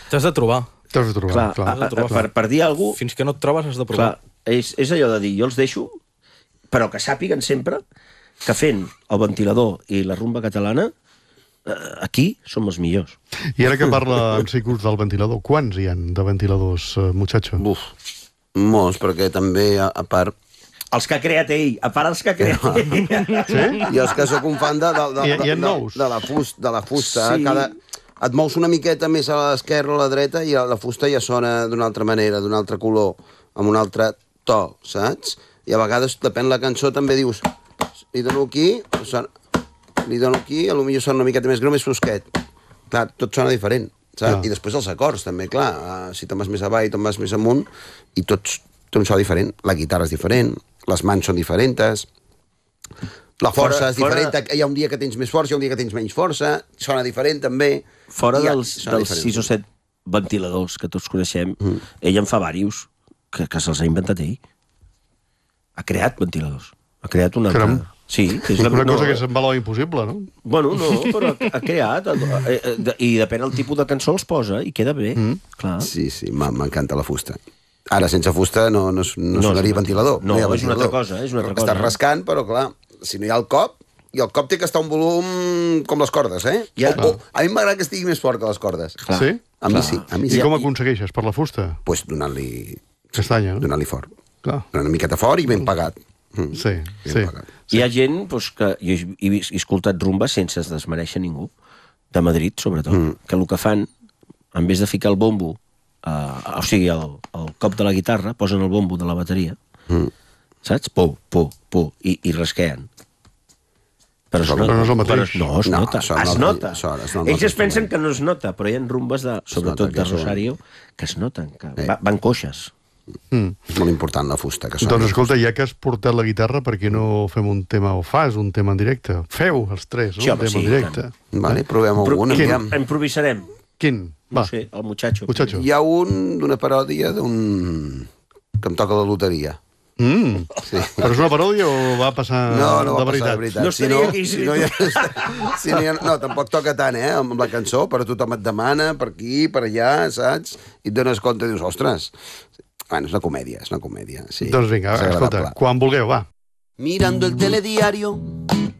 T'has de trobar. T'has de trobar, clar. Per dir alguna cosa... Fins que no et trobes has de provar. És allò de dir, jo els deixo, però que sàpiguen sempre que fent el ventilador i la rumba catalana, aquí som els millors. I ara que parla en Sicus del ventilador, quants hi han de ventiladors, muchacho? Molts, perquè també, a part... Els que ha creat ell, a part els que ha creat ell. Sí? I els que sóc un fan de la fusta. Sí. Et mous una miqueta més a l'esquerra o a la dreta i la fusta ja sona d'una altra manera, d'un altre color, amb un altre to, saps? I a vegades, depèn la cançó, també dius, li dono aquí, potser sona una miqueta més greu, més fosquet. Clar, tot sona diferent, saps? I després els acords, també, clar. Si te'n vas més avall, te'n vas més amunt, i tots té un so diferent. La guitarra és diferent, les mans són diferents, la força és diferent, hi ha un dia que tens més força, hi ha un dia que tens menys força, sona diferent, també. Fora dels 6 o 7 ventiladors que tots coneixem, ell en fa diversos, que se'ls ha inventat ell. Ha creat ventiladors. Ha creat una... Caram. Sí. És una cosa que sembla impossible, no? Bueno, no, però ha creat. I depèn del tipus de cançó els posa i queda bé. Clar. Sí, m'encanta la fusta. Ara, sense fusta, no sonaria ventilador. No, és una altra cosa. Estàs rascant, però, clar, si no hi ha el cop, i el cop té que estar un volum com les cordes, eh? A mi m'agrada que estigui més fort que les cordes. Sí? A mi sí. I com aconsegueixes? Per la fusta? Doncs donant-li... Castanya, no? Donant-li fort. Clar. Una miqueta fort i ben pagat. Sí. Hi ha gent que... Jo he escoltat rumba sense es desmereixer ningú, de Madrid, sobretot, que el que fan, en vez de ficar el bombo, o sigui, el cop de la guitarra, posen el bombo de la bateria, saps? I rasqueen. Però no és el mateix. No, es nota. Ells es pensen que no es nota, però hi ha rumbes, sobretot de Rosario, que es noten, que van coixes. És molt important la fusta. Doncs escolta, ja que has portat la guitarra, per què no fem un tema, o fas un tema en directe? Feu els tres, no? Un tema en directe. Vale, provem algun. Improvisarem. Quin? No sé, el muchacho. Hi ha d'una paròdia que em toca la loteria. Sí. Però és una paròdia o va passar de veritat? No estaria aquí. No, tampoc toca tant, amb la cançó, però tothom et demana per aquí, per allà, saps? I et dones compte i dius, ostres, bueno, és una comèdia, sí. Doncs vinga, escolta, quan vulgueu, va. Mirando el telediario,